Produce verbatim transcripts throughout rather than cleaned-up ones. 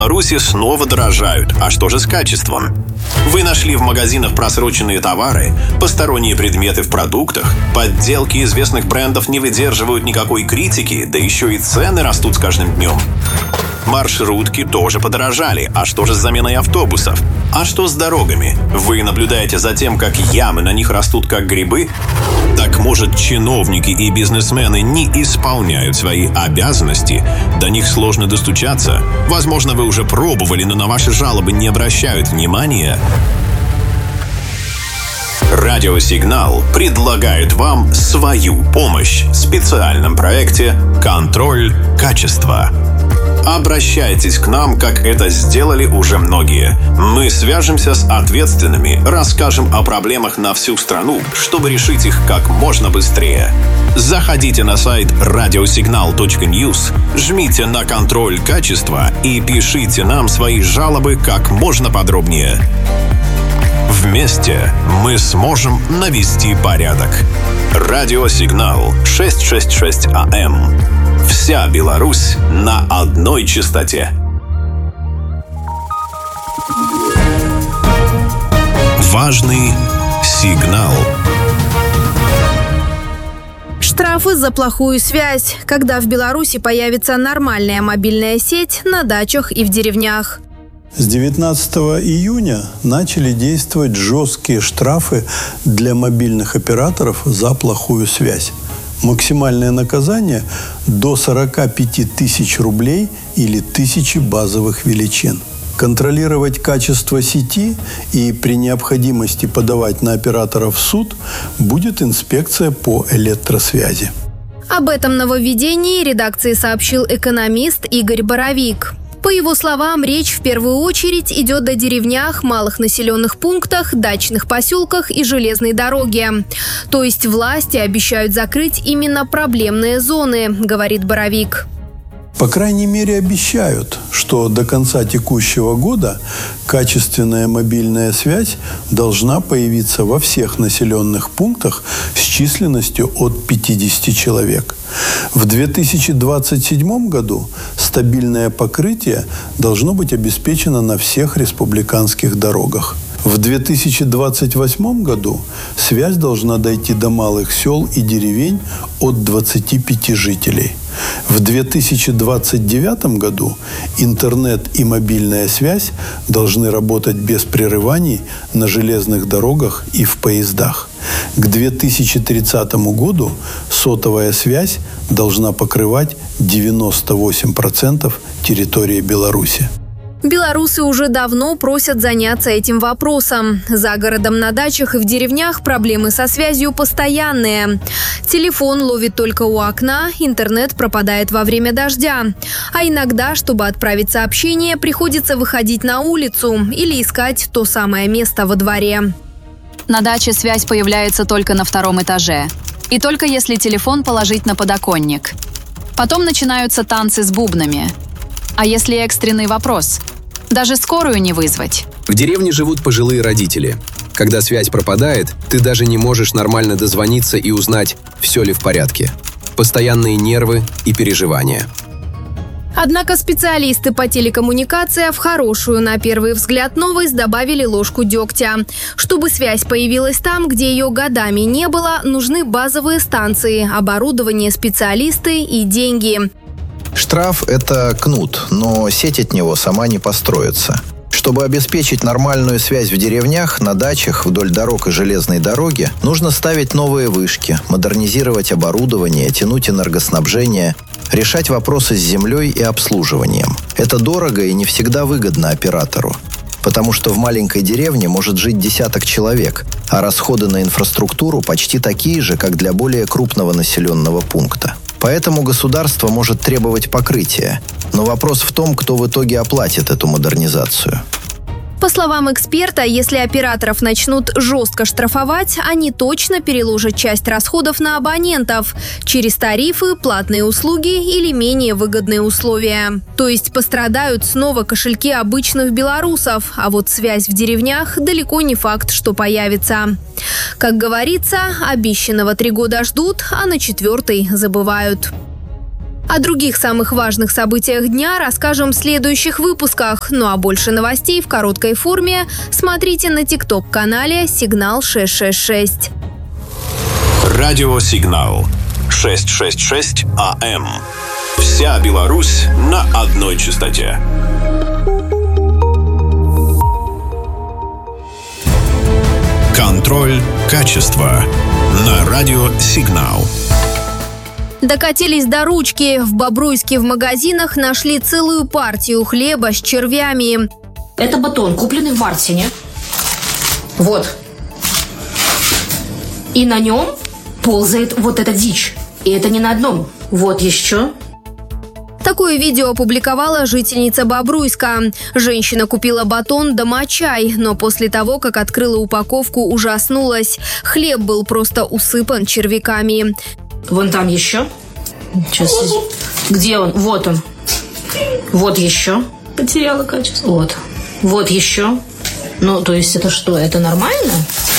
Беларуси снова дорожают. А что же с качеством? Вы нашли в магазинах просроченные товары, посторонние предметы в продуктах, подделки известных брендов не выдерживают никакой критики, да еще и цены растут с каждым днем. Маршрутки тоже подорожали. А что же с заменой автобусов? А что с дорогами? Вы наблюдаете за тем, как ямы на них растут как грибы? Так может, чиновники и бизнесмены не исполняют свои обязанности? До них сложно достучаться? Возможно, вы уже пробовали, но на ваши жалобы не обращают внимания? Радиосигнал предлагает вам свою помощь в специальном проекте «Контроль качества». Обращайтесь к нам, как это сделали уже многие. Мы свяжемся с ответственными, расскажем о проблемах на всю страну, чтобы решить их как можно быстрее. Заходите на сайт радиосигнал точка ньюс, жмите на «Контроль качества» и пишите нам свои жалобы как можно подробнее. Вместе мы сможем навести порядок. Радиосигнал шестьсот шестьдесят шесть АМ. Вся Беларусь на одной частоте. Важный сигнал. Штрафы за плохую связь, когда в Беларуси появится нормальная мобильная сеть на дачах и в деревнях. С девятнадцатого июня начали действовать жесткие штрафы для мобильных операторов за плохую связь. Максимальное наказание – до сорок пять тысяч рублей или тысячи базовых величин. Контролировать качество сети и при необходимости подавать на операторов в суд будет инспекция по электросвязи. Об этом нововведении редакции сообщил экономист Игорь Боровик. По его словам, речь в первую очередь идет о деревнях, малых населенных пунктах, дачных поселках и железной дороге. То есть власти обещают закрыть именно проблемные зоны, говорит Боровик. По крайней мере, обещают, что до конца текущего года качественная мобильная связь должна появиться во всех населенных пунктах с численностью от пятидесяти человек. В две тысячи двадцать седьмом году стабильное покрытие должно быть обеспечено на всех республиканских дорогах. В две тысячи двадцать восьмом году связь должна дойти до малых сел и деревень от двадцати пяти жителей. В две тысячи двадцать девятом году интернет и мобильная связь должны работать без прерываний на железных дорогах и в поездах. К две тысячи тридцатому году сотовая связь должна покрывать девяносто восемь процентов территории Беларуси. Белорусы уже давно просят заняться этим вопросом. За городом на дачах и в деревнях проблемы со связью постоянные. Телефон ловит только у окна, интернет пропадает во время дождя. А иногда, чтобы отправить сообщение, приходится выходить на улицу или искать то самое место во дворе. На даче связь появляется только на втором этаже. И только если телефон положить на подоконник. Потом начинаются танцы с бубнами. А если экстренный вопрос? Даже скорую не вызвать. В деревне живут пожилые родители. Когда связь пропадает, ты даже не можешь нормально дозвониться и узнать, все ли в порядке. Постоянные нервы и переживания. Однако специалисты по телекоммуникациям в хорошую, на первый взгляд, новость добавили ложку дегтя. Чтобы связь появилась там, где ее годами не было, нужны базовые станции, оборудование, специалисты и деньги. Штраф – это кнут, но сеть от него сама не построится. Чтобы обеспечить нормальную связь в деревнях, на дачах, вдоль дорог и железной дороги, нужно ставить новые вышки, модернизировать оборудование, тянуть энергоснабжение, решать вопросы с землей и обслуживанием. Это дорого и не всегда выгодно оператору. Потому что в маленькой деревне может жить десяток человек, а расходы на инфраструктуру почти такие же, как для более крупного населенного пункта. Поэтому государство может требовать покрытия. Но вопрос в том, кто в итоге оплатит эту модернизацию. По словам эксперта, если операторов начнут жестко штрафовать, они точно переложат часть расходов на абонентов через тарифы, платные услуги или менее выгодные условия. То есть пострадают снова кошельки обычных белорусов, а вот связь в деревнях далеко не факт, что появится. Как говорится, обещанного три года ждут, а на четвертый забывают. О других самых важных событиях дня расскажем в следующих выпусках. Ну а больше новостей в короткой форме смотрите на тикток-канале «Сигнал шесть шесть шесть». Радио «Сигнал» шестьсот шестьдесят шесть АМ. Вся Беларусь на одной частоте. Контроль качества на радио «Сигнал». Докатились до ручки. В Бобруйске в магазинах нашли целую партию хлеба с червями. Это батон, купленный в Мартине. Вот. И на нем ползает вот эта дичь. И это не на одном. Вот еще. Такое видео опубликовала жительница Бобруйска. Женщина купила батон домочай, но после того, как открыла упаковку, ужаснулась. Хлеб был просто усыпан червяками. Вон там еще. Сейчас. Где он? Вот он. Вот еще. Потеряла качество. Вот. Вот еще. Ну, то есть это что? Это нормально?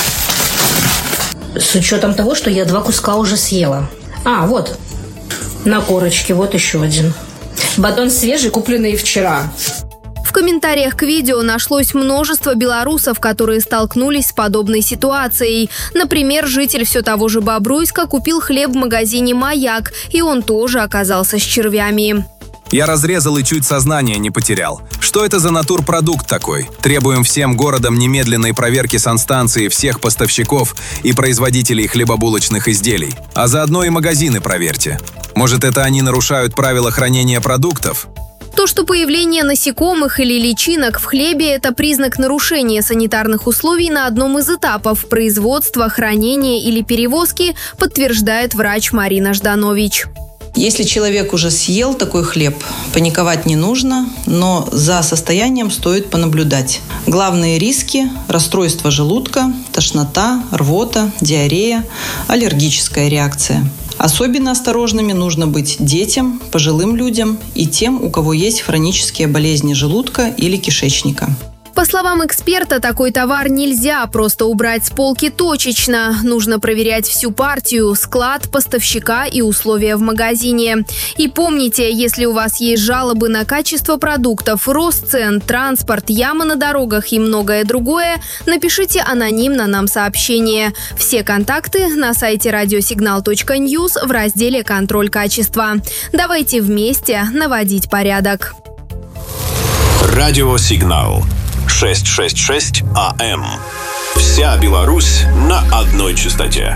С учетом того, что я два куска уже съела. А, вот. На корочке. Вот еще один. Батон свежий, купленный вчера. В комментариях к видео нашлось множество белорусов, которые столкнулись с подобной ситуацией. Например, житель все того же Бобруйска купил хлеб в магазине «Маяк», и он тоже оказался с червями. Я разрезал и чуть сознание не потерял. Что это за натурпродукт такой? Требуем всем городам немедленной проверки санстанции всех поставщиков и производителей хлебобулочных изделий. А заодно и магазины проверьте. Может, это они нарушают правила хранения продуктов? То, что появление насекомых или личинок в хлебе – это признак нарушения санитарных условий на одном из этапов производства, хранения или перевозки, подтверждает врач Марина Жданович. Если человек уже съел такой хлеб, паниковать не нужно, но за состоянием стоит понаблюдать. Главные риски – расстройство желудка, тошнота, рвота, диарея, аллергическая реакция. Особенно осторожными нужно быть детям, пожилым людям и тем, у кого есть хронические болезни желудка или кишечника. По словам эксперта, такой товар нельзя просто убрать с полки точечно. Нужно проверять всю партию, склад, поставщика и условия в магазине. И помните, если у вас есть жалобы на качество продуктов, рост цен, транспорт, ямы на дорогах и многое другое, напишите анонимно нам сообщение. Все контакты на сайте радиосигнал точка ньюс в разделе «Контроль качества». Давайте вместе наводить порядок. Радио «Сигнал» шестьсот шестьдесят шесть АМ. Вся Беларусь на одной частоте.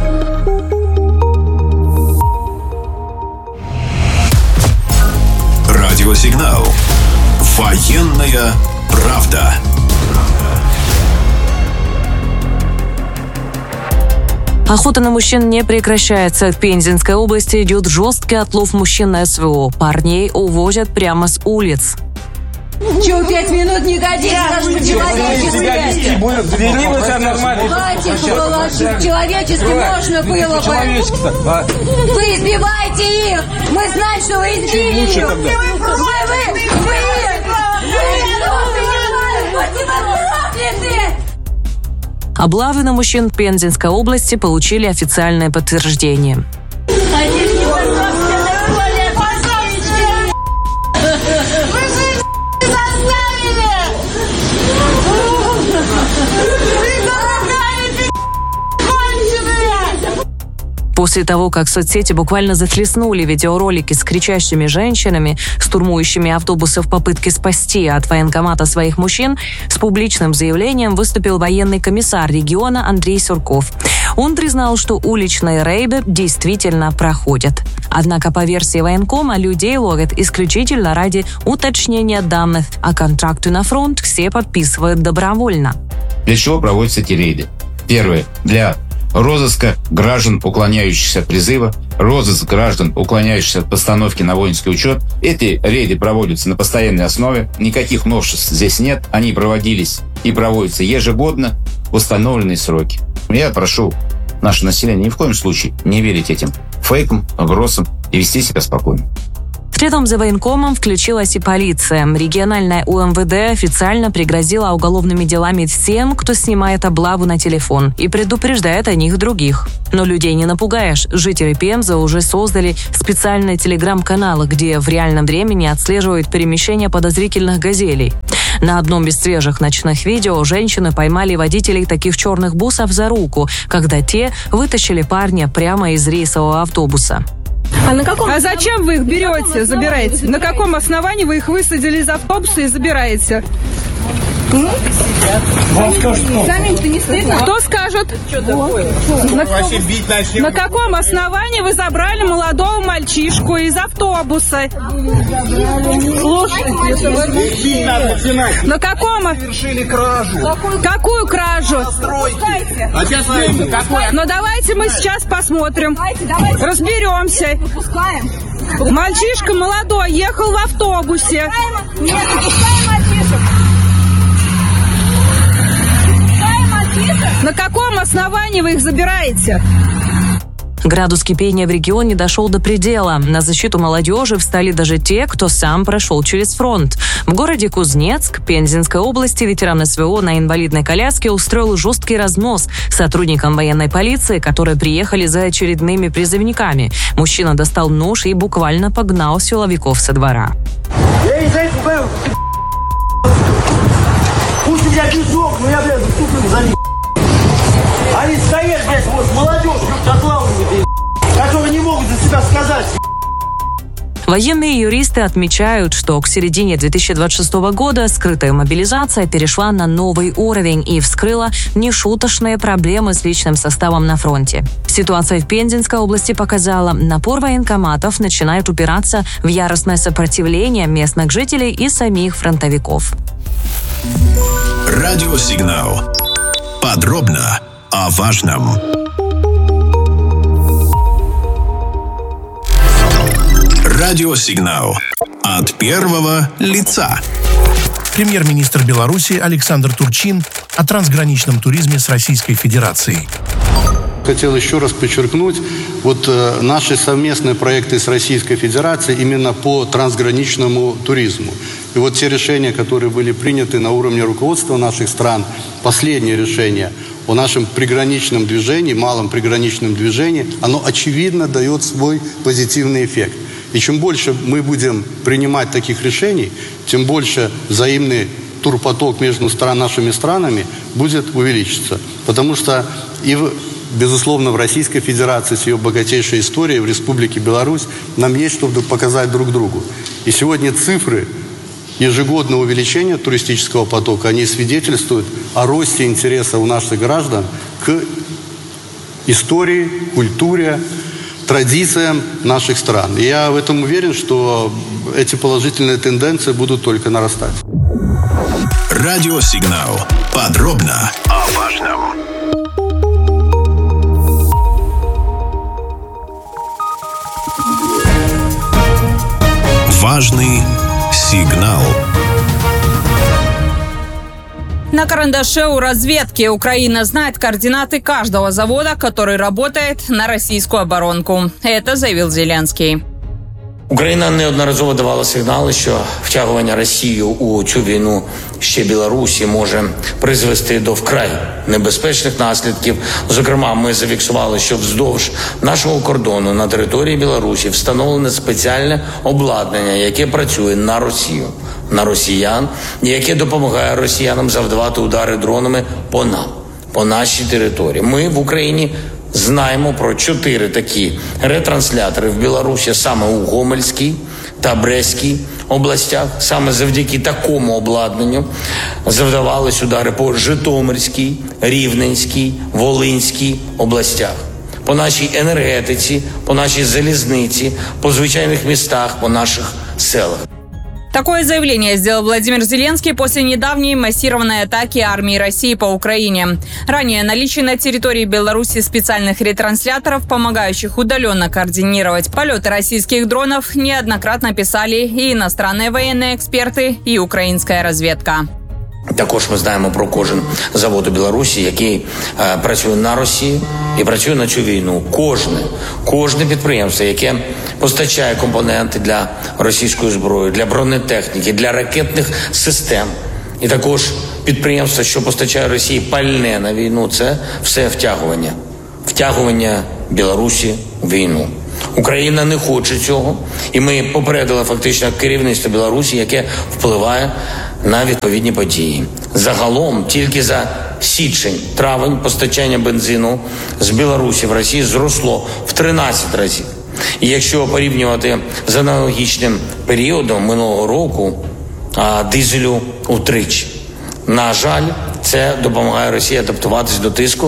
Радио «Сигнал». Военная правда. Охота на мужчин не прекращается. В Пензенской области идет жесткий отлов мужчин на СВО. Парней увозят прямо с улиц. Чего пять минут не годится, даже по-человечески. Хватит было, человечески можно было бы. Вы избиваете их! Мы знаем, что вы избили их! Вы, вы, вы, вы, Облавы на мужчин в Пензенской области получили официальное подтверждение. После того, как соцсети буквально захлестнули видеоролики с кричащими женщинами, штурмующими автобусы в попытке спасти от военкомата своих мужчин, с публичным заявлением выступил военный комиссар региона Андрей Сурков. Он признал, что уличные рейды действительно проходят. Однако, по версии военкома, людей ловят исключительно ради уточнения данных, а контракты на фронт все подписывают добровольно. Для чего проводятся эти рейды? Первое. Для розыска граждан, уклоняющихся от призыва, розыск граждан, уклоняющихся от постановки на воинский учет. Эти рейды проводятся на постоянной основе, никаких новшеств здесь нет, они проводились и проводятся ежегодно в установленные сроки. Я прошу наше население ни в коем случае не верить этим фейкам, вбросам и вести себя спокойно. Следом за военкомом включилась и полиция. Региональная У Эм Вэ Дэ официально пригрозила уголовными делами всем, кто снимает облаву на телефон, и предупреждает о них других. Но людей не напугаешь. Жители Пензы уже создали специальные телеграм-каналы, где в реальном времени отслеживают перемещение подозрительных газелей. На одном из свежих ночных видео женщины поймали водителей таких черных бусов за руку, когда те вытащили парня прямо из рейсового автобуса. А, на каком... а зачем вы их берете, забираете? На каком основании вы их высадили из автобуса и забираете? Вам скажут, что? Самим-то не стыдно? Кто скажет? На... на каком основании вы забрали молодого мальчишку из автобуса? Слушайте, на каком? Совершили кражу. Какую кражу? А сейчас вы какой? Ну давайте мы сейчас посмотрим. Разберемся. Мальчишка молодой ехал в автобусе. Нет, не пускаем мальчишек. На каком основании вы их забираете? Градус кипения в регионе дошел до предела. На защиту молодежи встали даже те, кто сам прошел через фронт. В городе Кузнецк, Пензенской области, ветеран эс вэ о на инвалидной коляске устроил жесткий разнос сотрудникам военной полиции, которые приехали за очередными призывниками. Мужчина достал нож и буквально погнал силовиков со двора. Пусть у меня песок, но я, блядь, заступлю за них. Они стоят, блядь, вот, молодежь, как отлавленные, которые не могут за себя сказать. Военные юристы отмечают, что к середине две тысячи двадцать шестого года скрытая мобилизация перешла на новый уровень и вскрыла нешуточные проблемы с личным составом на фронте. Ситуация в Пензенской области показала, напор военкоматов начинает упираться в яростное сопротивление местных жителей и самих фронтовиков. Радиосигнал. Подробно о важном. Радиосигнал. От первого лица. Премьер-министр Беларуси Александр Турчин о трансграничном туризме с Российской Федерацией. Хотел еще раз подчеркнуть, вот э, наши совместные проекты с Российской Федерацией именно по трансграничному туризму. И вот те решения, которые были приняты на уровне руководства наших стран, последнее решение о нашем приграничном движении, малом приграничном движении, оно очевидно дает свой позитивный эффект. И чем больше мы будем принимать таких решений, тем больше взаимный турпоток между стран, нашими странами будет увеличиться. Потому что и в безусловно, в Российской Федерации с ее богатейшей историей, в Республике Беларусь, нам есть что показать друг другу. И сегодня цифры ежегодного увеличения туристического потока, они свидетельствуют о росте интереса у наших граждан к истории, культуре, традициям наших стран. И я в этом уверен, что эти положительные тенденции будут только нарастать. Радиосигнал. Подробно о важном. Важный сигнал. На карандаше у разведки Украина знает координаты каждого завода, который работает на российскую оборонку. Это заявил Зеленский. Україна неодноразово давала сигнали, що втягування Росії у цю війну ще Білорусі може призвести до вкрай небезпечних наслідків. Зокрема, ми зафіксували, що вздовж нашого кордону на території Білорусі встановлене спеціальне обладнання, яке працює на Росію, на росіян, і яке допомагає росіянам завдавати удари дронами по нам, по нашій території. Ми в Україні знаємо про чотири такі ретранслятори в Білорусі саме у Гомельській та Брестській областях. Саме завдяки такому обладнанню завдавались удари по Житомирській, Рівненській, Волинській областях. По нашій енергетиці, по нашій залізниці, по звичайних містах, по наших селах. Такое заявление сделал Владимир Зеленский после недавней массированной атаки армии России по Украине. Ранее наличие на территории Беларуси специальных ретрансляторов, помогающих удаленно координировать полеты российских дронов, неоднократно писали и иностранные военные эксперты, и украинская разведка. Також ми знаємо про кожен завод у Білорусі, який е, працює на Росію і працює на цю війну. Кожне, кожне підприємство, яке постачає компоненти для російської зброї, для бронетехніки, для ракетних систем. І також підприємство, що постачає Росії пальне на війну, це все втягування. Втягування Білорусі в війну. Україна не хоче цього, і ми попередили фактично керівництво Білорусі, яке впливає на відповідні події. Загалом, тільки за січень-травень постачання бензину з Білорусі в Росію зросло в тринадцять разів. І якщо порівнювати з аналогічним періодом минулого року, а дизелю утричі. На жаль, це допомагає Росії адаптуватись до тиску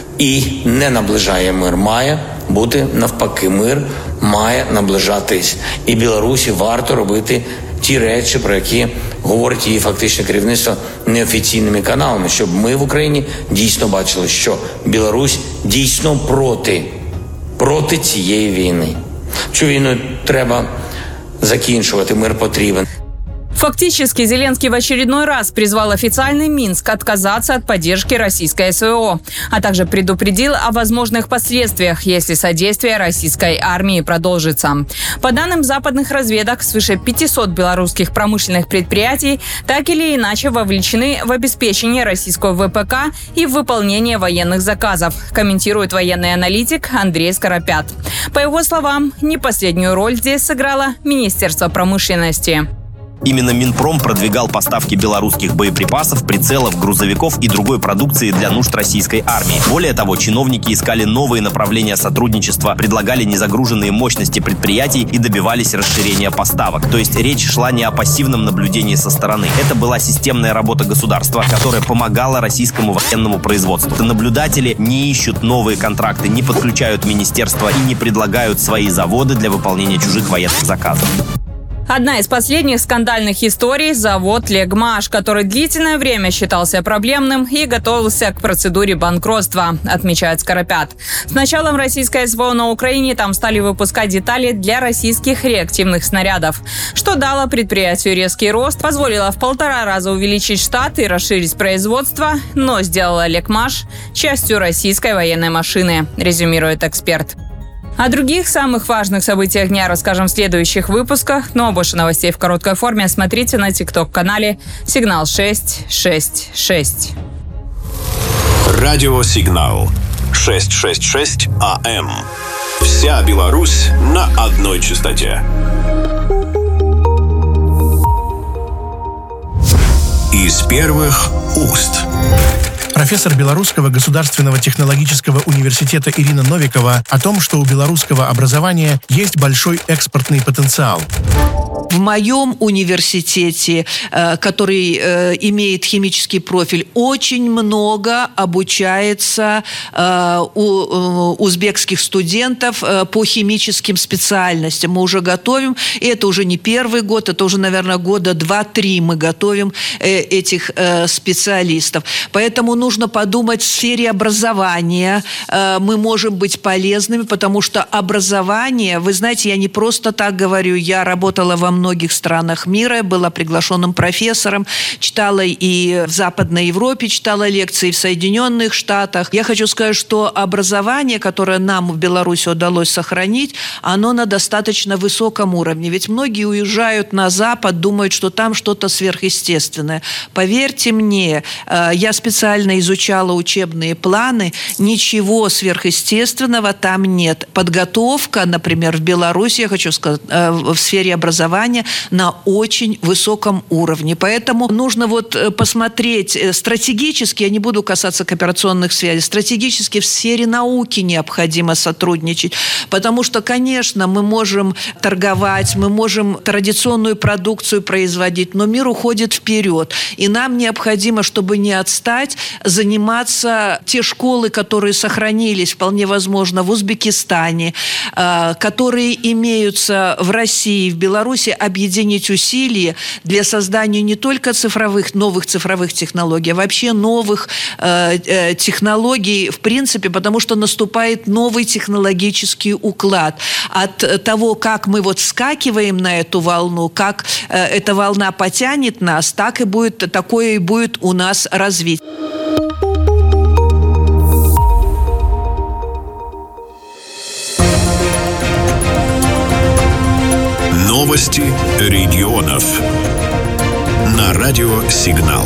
і не наближає мир. Має бути навпаки, мир має наближатись. І Білорусі варто робити ті речі, про які говорить її фактичне керівництво неофіційними каналами, щоб ми в Україні дійсно бачили, що Білорусь дійсно проти, проти цієї війни. Цю війну треба закінчувати, мир потрібен. Фактически Зеленский в очередной раз призвал официальный Минск отказаться от поддержки российской СВО, а также предупредил о возможных последствиях, если содействие российской армии продолжится. По данным западных разведок, свыше пятисот белорусских промышленных предприятий так или иначе вовлечены в обеспечение российского ВПК и в выполнение военных заказов, комментирует военный аналитик Андрей Скоропят. По его словам, не последнюю роль здесь сыграло Министерство промышленности. Именно Минпром продвигал поставки белорусских боеприпасов, прицелов, грузовиков и другой продукции для нужд российской армии. Более того, чиновники искали новые направления сотрудничества, предлагали незагруженные мощности предприятий и добивались расширения поставок. То есть речь шла не о пассивном наблюдении со стороны. Это была системная работа государства, которая помогала российскому военному производству. Наблюдатели не ищут новые контракты, не подключают министерства и не предлагают свои заводы для выполнения чужих военных заказов. Одна из последних скандальных историй – завод «Легмаш», который длительное время считался проблемным и готовился к процедуре банкротства, отмечает Скоропят. С началом российской СВО на Украине там стали выпускать детали для российских реактивных снарядов, что дало предприятию резкий рост, позволило в полтора раза увеличить штат и расширить производство, но сделало «Легмаш» частью российской военной машины, резюмирует эксперт. О других самых важных событиях дня расскажем в следующих выпусках. Ну а больше новостей в короткой форме смотрите на тикток-канале «Сигнал шесть шесть шесть». Радио «Сигнал» шестьсот шестьдесят шесть АМ. Вся Беларусь на одной частоте. Из первых уст. Профессор Белорусского государственного технологического университета Ирина Новикова о том, что у белорусского образования есть большой экспортный потенциал. В моем университете, который имеет химический профиль, очень много обучается у узбекских студентов по химическим специальностям. Мы уже готовим, и это уже не первый год, это уже, наверное, года два-три мы готовим этих специалистов. Поэтому нужно подумать в сфере образования. Мы можем быть полезными, потому что образование, вы знаете, я не просто так говорю, я работала во многих странах мира, была приглашенным профессором, читала и в Западной Европе, читала лекции в Соединенных Штатах. Я хочу сказать, что образование, которое нам в Беларуси удалось сохранить, оно на достаточно высоком уровне. Ведь многие уезжают на Запад, думают, что там что-то сверхъестественное. Поверьте мне, я специально изучала учебные планы, ничего сверхъестественного там нет. Подготовка, например, в Беларуси, я хочу сказать, в сфере образования на очень высоком уровне. Поэтому нужно вот посмотреть стратегически, я не буду касаться кооперационных связей, стратегически в сфере науки необходимо сотрудничать. Потому что, конечно, мы можем торговать, мы можем традиционную продукцию производить, но мир уходит вперед. И нам необходимо, чтобы не отстать, заниматься те школы, которые сохранились, вполне возможно, в Узбекистане, которые имеются в России, в Беларуси, объединить усилия для создания не только цифровых, новых цифровых технологий, а вообще новых э, э, технологий, в принципе, потому что наступает новый технологический уклад. От того, как мы вот вскакиваем на эту волну, как э, эта волна потянет нас, так и будет, такое и будет у нас развитие. Новости регионов на радио «Сигнал».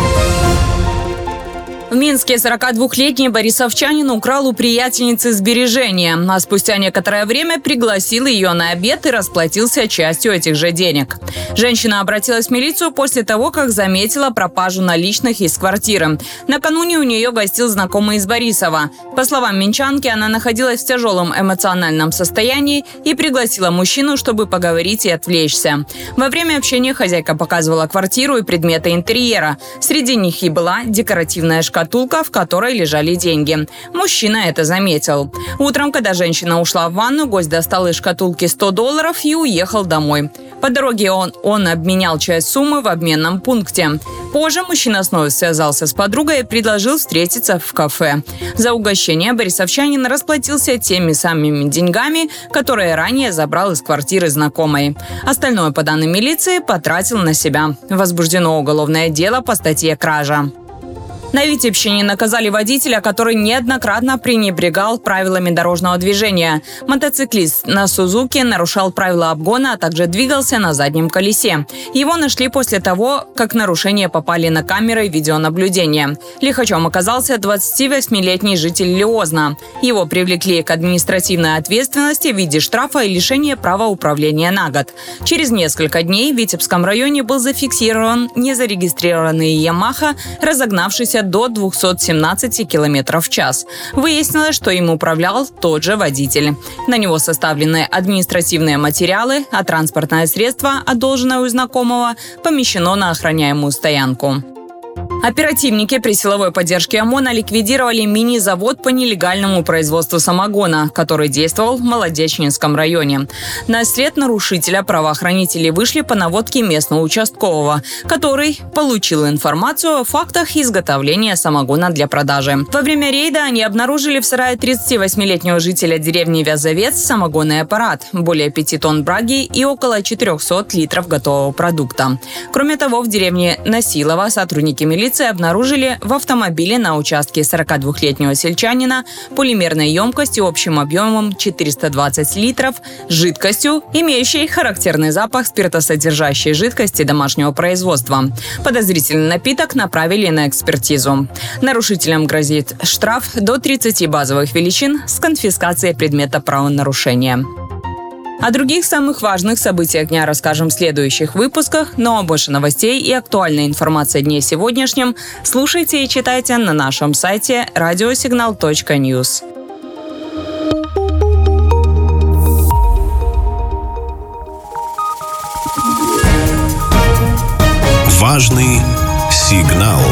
В Минске сорокадвухлетний борисовчанин украл у приятельницы сбережения, а спустя некоторое время пригласил ее на обед и расплатился частью этих же денег. Женщина обратилась в милицию после того, как заметила пропажу наличных из квартиры. Накануне у нее гостил знакомый из Борисова. По словам минчанки, она находилась в тяжелом эмоциональном состоянии и пригласила мужчину, чтобы поговорить и отвлечься. Во время общения хозяйка показывала квартиру и предметы интерьера. Среди них и была декоративная шкатулка, шкатулка, в которой лежали деньги. Мужчина это заметил. Утром, когда женщина ушла в ванну, гость достал из шкатулки сто долларов и уехал домой. По дороге он, он обменял часть суммы в обменном пункте. Позже мужчина снова связался с подругой и предложил встретиться в кафе. За угощение борисовчанин расплатился теми самыми деньгами, которые ранее забрал из квартиры знакомой. Остальное, по данным милиции, потратил на себя. Возбуждено уголовное дело по статье «Кража». На Витебщине наказали водителя, который неоднократно пренебрегал правилами дорожного движения. Мотоциклист на Сузуке нарушал правила обгона, а также двигался на заднем колесе. Его нашли после того, как нарушения попали на камеры видеонаблюдения. Лихачом оказался двадцативосьмилетний житель Лиозна. Его привлекли к административной ответственности в виде штрафа и лишения права управления на год. Через несколько дней в Витебском районе был зафиксирован незарегистрированный Ямаха, разогнавшийся до двухсот семнадцати километров в час. Выяснилось, что им управлял тот же водитель. На него составлены административные материалы, а транспортное средство, одолженное у знакомого, помещено на охраняемую стоянку. Оперативники при силовой поддержке ОМОНа ликвидировали мини-завод по нелегальному производству самогона, который действовал в Молодечнинском районе. На след нарушителя правоохранители вышли по наводке местного участкового, который получил информацию о фактах изготовления самогона для продажи. Во время рейда они обнаружили в сарае тридцативосьмилетнего жителя деревни Вязовец самогонный аппарат, более пяти тонн браги и около четырехсот литров готового продукта. Кроме того, в деревне Насилово сотрудники милиции обнаружили в автомобиле на участке сорокадвухлетнего сельчанина полимерной емкостью общим объемом четыреста двадцать литров жидкостью, имеющей характерный запах спиртосодержащей жидкости домашнего производства. Подозрительный напиток направили на экспертизу. Нарушителям грозит штраф до тридцати базовых величин с конфискацией предмета правонарушения. О других самых важных событиях дня расскажем в следующих выпусках, но а больше новостей и актуальной информации о дне сегодняшнем слушайте и читайте на нашем сайте радиосигнал точка ньюс. Важный сигнал.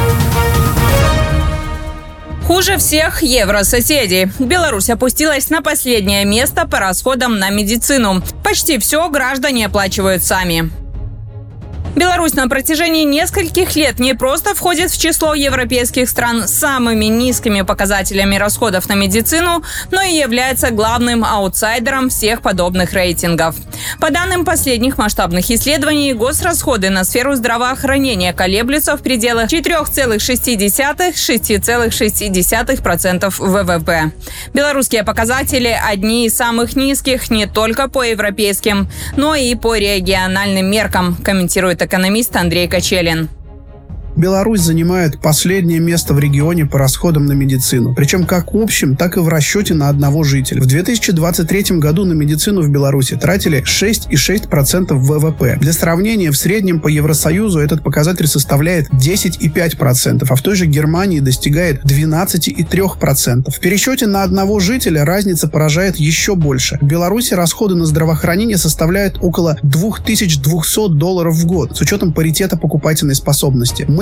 Хуже всех еврососедей. Беларусь опустилась на последнее место по расходам на медицину. Почти все граждане оплачивают сами. Беларусь на протяжении нескольких лет не просто входит в число европейских стран с самыми низкими показателями расходов на медицину, но и является главным аутсайдером всех подобных рейтингов. По данным последних масштабных исследований, госрасходы на сферу здравоохранения колеблются в пределах четыре целых шесть десятых - шесть целых шесть десятых процента вэ вэ пэ. Белорусские показатели одни из самых низких не только по европейским, но и по региональным меркам, комментирует экономист Андрей Качелин. Беларусь занимает последнее место в регионе по расходам на медицину. Причем как в общем, так и в расчете на одного жителя. В две тысячи двадцать третьем году на медицину в Беларуси тратили шесть целых шесть десятых процента вэ вэ пэ. Для сравнения, в среднем по Евросоюзу этот показатель составляет десять целых пять десятых процента, а в той же Германии достигает двенадцать целых три десятых процента. В пересчете на одного жителя разница поражает еще больше. В Беларуси расходы на здравоохранение составляют около две тысячи двести долларов в год, с учетом паритета покупательной способности. Мы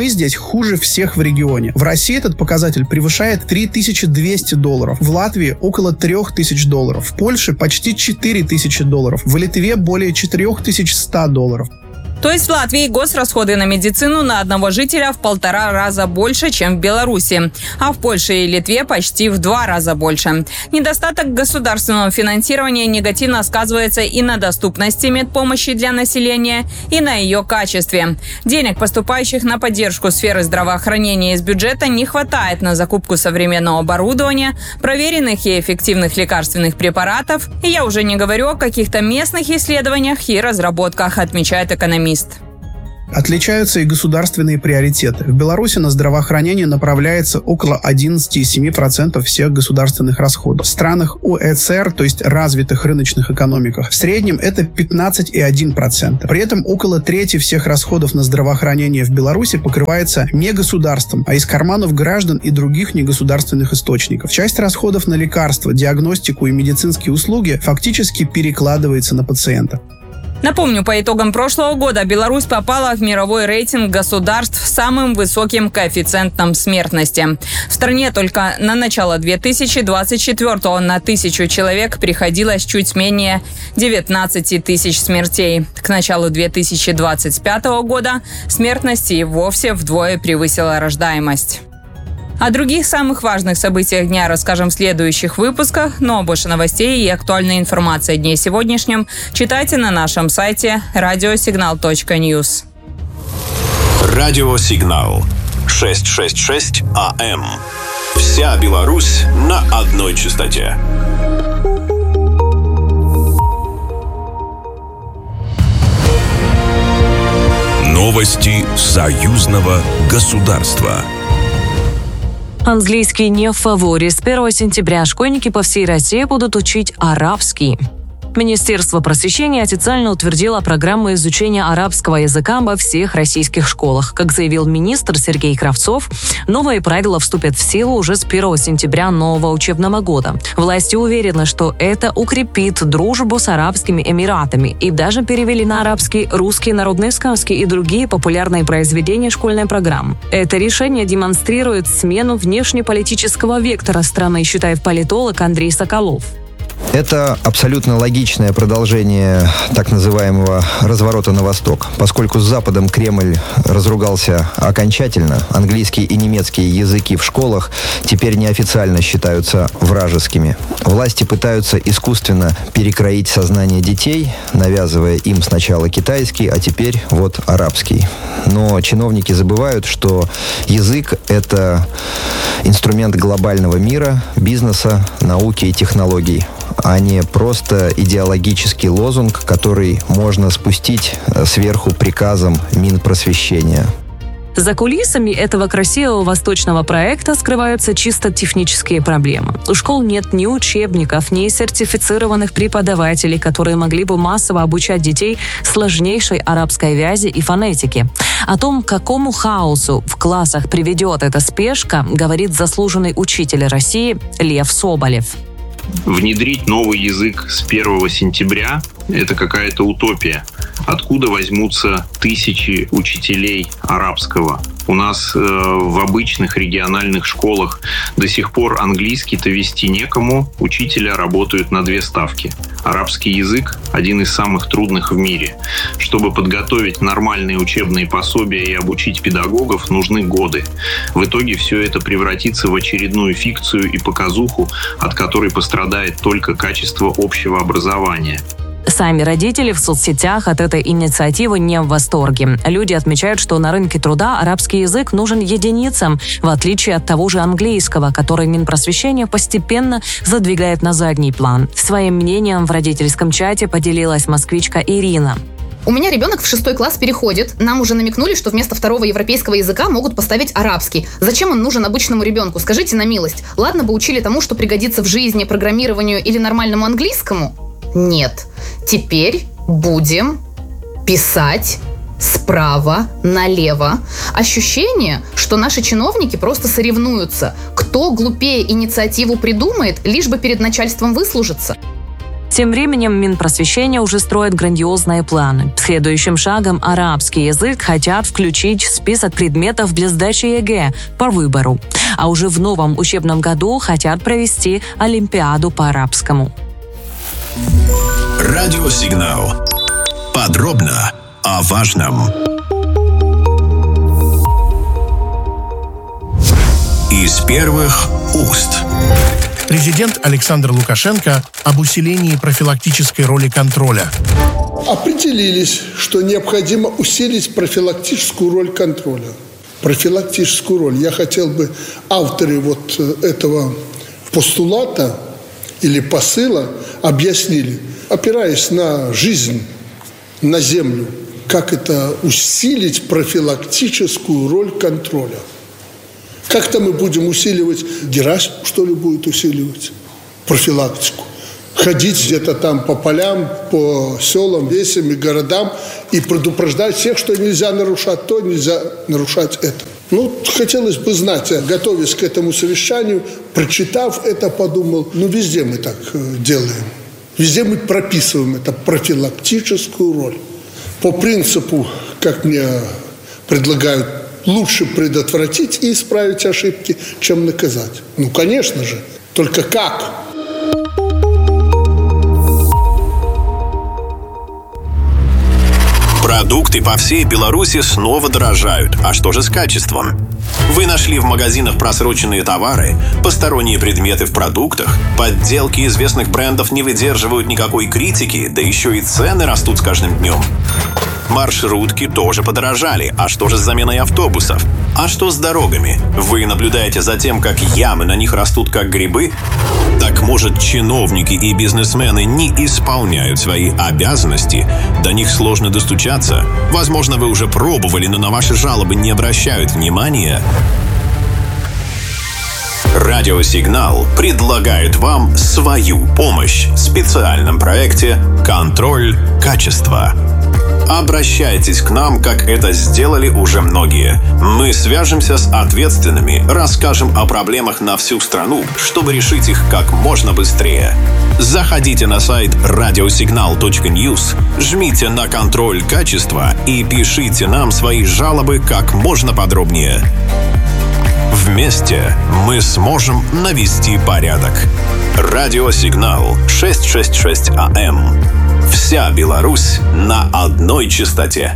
Мы здесь хуже всех в регионе. В России этот показатель превышает три тысячи двести долларов, в Латвии около три тысячи долларов, в Польше почти четыре тысячи долларов, в Литве более четыре тысячи сто долларов. То есть в Латвии госрасходы на медицину на одного жителя в полтора раза больше, чем в Беларуси, а в Польше и Литве почти в два раза больше. Недостаток государственного финансирования негативно сказывается и на доступности медпомощи для населения, и на ее качестве. Денег, поступающих на поддержку сферы здравоохранения из бюджета, не хватает на закупку современного оборудования, проверенных и эффективных лекарственных препаратов, и я уже не говорю о каких-то местных исследованиях и разработках, отмечает экономист. Отличаются и государственные приоритеты. В Беларуси на здравоохранение направляется около одиннадцать целых семь десятых процента всех государственных расходов. В странах о э цэ эр, то есть развитых рыночных экономиках, в среднем это пятнадцать целых одна десятая процента. При этом около трети всех расходов на здравоохранение в Беларуси покрывается не государством, а из карманов граждан и других негосударственных источников. Часть расходов на лекарства, диагностику и медицинские услуги фактически перекладывается на пациента. Напомню, по итогам прошлого года Беларусь попала в мировой рейтинг государств с самым высоким коэффициентом смертности. В стране только на начало две тысячи двадцать четвёртого на тысячу человек приходилось чуть менее девятнадцати тысяч смертей. К началу две тысячи двадцать пятого года смертность и вовсе вдвое превысила рождаемость. О других самых важных событиях дня расскажем в следующих выпусках, но больше новостей и актуальной информации о дне сегодняшнем читайте на нашем сайте радиосигнал точка ньюс. Радиосигнал шестьсот шестьдесят шесть а эм. Вся Беларусь на одной частоте. Новости союзного государства. Английский не в фаворе. С первого сентября школьники по всей России будут учить арабский. Министерство просвещения официально утвердило программу изучения арабского языка во всех российских школах. Как заявил министр Сергей Кравцов, новые правила вступят в силу уже с первого сентября нового учебного года. Власти уверены, что это укрепит дружбу с Арабскими Эмиратами, и даже перевели на арабский русские народные сказки и другие популярные произведения школьной программы. Это решение демонстрирует смену внешнеполитического вектора страны, считает политолог Андрей Соколов. Это абсолютно логичное продолжение так называемого разворота на восток. Поскольку с Западом Кремль разругался окончательно, английский и немецкий языки в школах теперь неофициально считаются вражескими. Власти пытаются искусственно перекроить сознание детей, навязывая им сначала китайский, а теперь вот арабский. Но чиновники забывают, что язык – это инструмент глобального мира, бизнеса, науки и технологий, а не просто идеологический лозунг, который можно спустить сверху приказом Минпросвещения. За кулисами этого красивого восточного проекта скрываются чисто технические проблемы. У школ нет ни учебников, ни сертифицированных преподавателей, которые могли бы массово обучать детей сложнейшей арабской вязи и фонетике. О том, к какому хаосу в классах приведет эта спешка, говорит заслуженный учитель России Лев Соболев. Внедрить новый язык с первого сентября – это какая-то утопия. Откуда возьмутся тысячи учителей арабского? У нас э, в обычных региональных школах до сих пор английский-то вести некому, учителя работают на две ставки. Арабский язык – один из самых трудных в мире. Чтобы подготовить нормальные учебные пособия и обучить педагогов, нужны годы. В итоге все это превратится в очередную фикцию и показуху, от которой пострадает только качество общего образования. Сами родители в соцсетях от этой инициативы не в восторге. Люди отмечают, что на рынке труда арабский язык нужен единицам, в отличие от того же английского, который Минпросвещение постепенно задвигает на задний план. Своим мнением в родительском чате поделилась москвичка Ирина. У меня ребенок в шестой класс переходит. Нам уже намекнули, что вместо второго европейского языка могут поставить арабский. Зачем он нужен обычному ребенку? Скажите на милость. Ладно бы учили тому, что пригодится в жизни, программированию или нормальному английскому? Нет. Теперь будем писать справа налево. Ощущение, что наши чиновники просто соревнуются. Кто глупее инициативу придумает, лишь бы перед начальством выслужиться. Тем временем Минпросвещение уже строит грандиозные планы. Следующим шагом арабский язык хотят включить в список предметов для сдачи ЕГЭ по выбору. А уже в новом учебном году хотят провести Олимпиаду по арабскому. Радиосигнал. Подробно о важном. Из первых уст. Президент Александр Лукашенко об усилении профилактической роли контроля. Определились, что необходимо усилить профилактическую роль контроля. Профилактическую роль. Я хотел бы авторы вот этого постулата или посыла объяснили, опираясь на жизнь, на землю, как это усилить профилактическую роль контроля. Как-то мы будем усиливать, Герасимов, что ли, будет усиливать профилактику. Ходить где-то там по полям, по селам, весям и городам и предупреждать всех, что нельзя нарушать то, нельзя нарушать это. Ну, хотелось бы знать, готовясь к этому совещанию, прочитав это, подумал, ну, везде мы так делаем. Везде мы прописываем это профилактическую роль. По принципу, как мне предлагают, лучше предотвратить и исправить ошибки, чем наказать. Ну, конечно же. Только как? Продукты по всей Беларуси снова дорожают. А что же с качеством? Вы нашли в магазинах просроченные товары, посторонние предметы в продуктах, подделки известных брендов не выдерживают никакой критики, да еще и цены растут с каждым днем. Маршрутки тоже подорожали. А что же с заменой автобусов? А что с дорогами? Вы наблюдаете за тем, как ямы на них растут как грибы? Так может, чиновники и бизнесмены не исполняют свои обязанности? До них сложно достучаться? Возможно, вы уже пробовали, но на ваши жалобы не обращают внимания? Радиосигнал предлагает вам свою помощь в специальном проекте «Контроль качества». Обращайтесь к нам, как это сделали уже многие. Мы свяжемся с ответственными, расскажем о проблемах на всю страну, чтобы решить их как можно быстрее. Заходите на сайт радиосигнал точка ньюс, жмите на «Контроль качества» и пишите нам свои жалобы как можно подробнее. Вместе мы сможем навести порядок. Радиосигнал шестьсот шестьдесят шесть АМ. Вся Беларусь на одной частоте.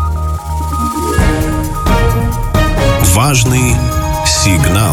Важный сигнал.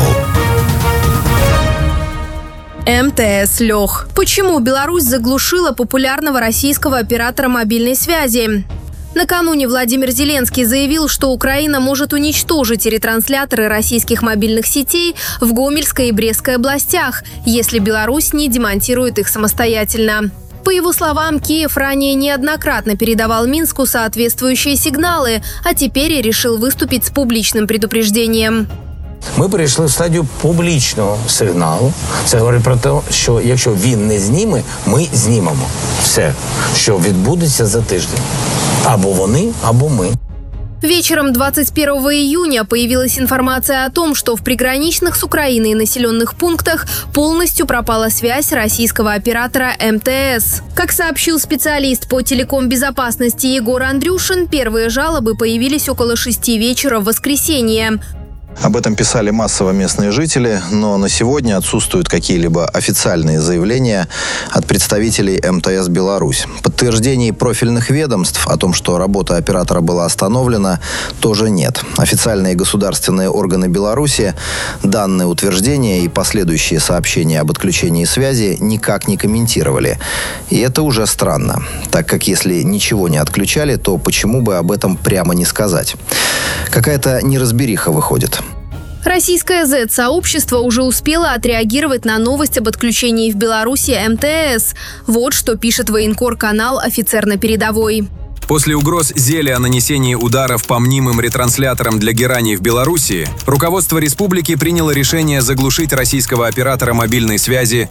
МТС лег. Почему Беларусь заглушила популярного российского оператора мобильной связи? Накануне Владимир Зеленский заявил, что Украина может уничтожить ретрансляторы российских мобильных сетей в Гомельской и Брестской областях, если Беларусь не демонтирует их самостоятельно. По его словам, Киев ранее неоднократно передавал Минску соответствующие сигналы, а теперь решил виступити з публічним предупрежденням. Ми перейшли в стадію публічного сигналу. Це говорить про те, що якщо він не зніме, ми знімемо все, що відбудеться за тиждень. Або вони, або ми. Вечером двадцать первого июня появилась информация о том, что в приграничных с Украиной населенных пунктах полностью пропала связь российского оператора МТС. Как сообщил специалист по телеком-безопасности Егор Андрюшин, первые жалобы появились около шести вечера в воскресенье. Об этом писали массово местные жители, но на сегодня отсутствуют какие-либо официальные заявления от представителей МТС «Беларусь». Подтверждений профильных ведомств о том, что работа оператора была остановлена, тоже нет. Официальные государственные органы Беларуси данные утверждения и последующие сообщения об отключении связи никак не комментировали. И это уже странно, так как если ничего не отключали, то почему бы об этом прямо не сказать? Какая-то неразбериха выходит. Российское зет-сообщество уже успело отреагировать на новость об отключении в Беларуси МТС. Вот что пишет военкор-канал «Офицер на передовой». После угроз Зели о нанесении ударов по мнимым ретрансляторам для гераний в Беларуси, руководство республики приняло решение заглушить российского оператора мобильной связи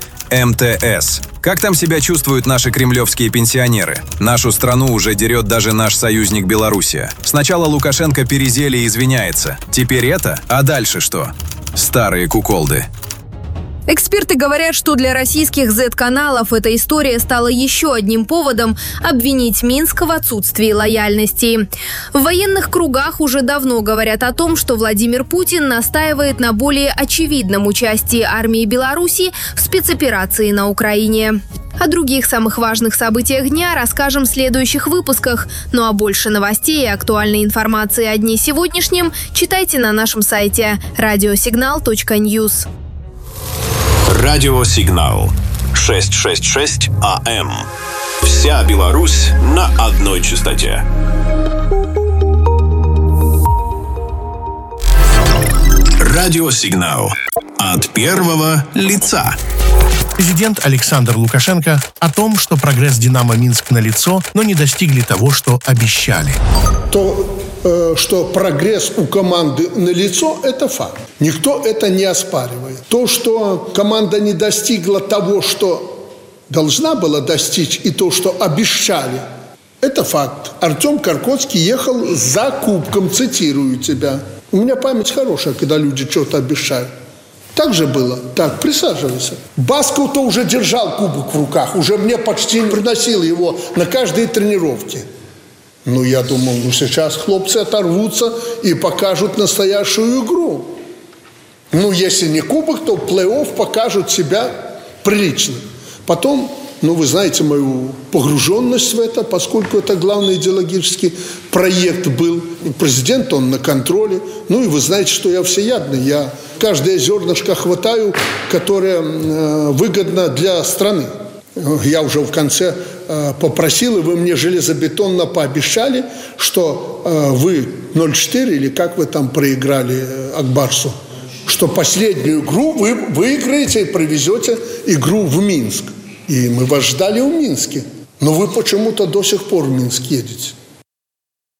МТС. Как там себя чувствуют наши кремлевские пенсионеры? Нашу страну уже дерет даже наш союзник Белоруссия. Сначала Лукашенко перезели и извиняется. Теперь это? А дальше что? Старые куколды. Эксперты говорят, что для российских зет-каналов эта история стала еще одним поводом обвинить Минск в отсутствии лояльности. В военных кругах уже давно говорят о том, что Владимир Путин настаивает на более очевидном участии армии Беларуси в спецоперации на Украине. О других самых важных событиях дня расскажем в следующих выпусках. Ну а больше новостей и актуальной информации о дне сегодняшнем читайте на нашем сайте радиосигнал точка ньюс. Радиосигнал шестьсот шестьдесят шесть АМ. Вся Беларусь на одной частоте. Радиосигнал от первого лица. Президент Александр Лукашенко о том, что прогресс «Динамо Минск» налицо, но не достигли того, что обещали. То, э, что прогресс у команды налицо, это факт. Никто это не оспаривает. То, что команда не достигла того, что должна была достичь, и то, что обещали, это факт. Артем Каркоцкий ехал за кубком, цитирую тебя. У меня память хорошая, когда люди что-то обещают. Так же было? Так, присаживайся. Басков-то уже держал кубок в руках, уже мне почти приносил его на каждой тренировке. Ну, я думал, ну сейчас хлопцы оторвутся и покажут настоящую игру. Ну, если не кубок, то плей-офф покажут себя прилично. Потом, ну, вы знаете мою погруженность в это, поскольку это главный идеологический проект был. Президент, он на контроле. Ну, и вы знаете, что я всеядный. Я каждое зернышко хватаю, которое э, выгодно для страны. Я уже в конце э, попросил, и вы мне железобетонно пообещали, что э, вы ноль четыре, или как вы там проиграли э, Акбарсу, что последнюю игру вы выиграете и привезете игру в Минск. И мы вас ждали в Минске. Но вы почему-то до сих пор в Минск едете.